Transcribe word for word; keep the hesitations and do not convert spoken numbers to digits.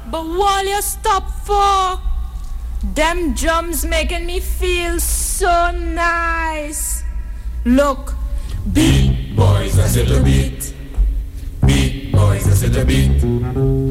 But while you stop for, them drums making me feel so nice. Look, beat boys, I said a beat. Beat boys, I said a beat.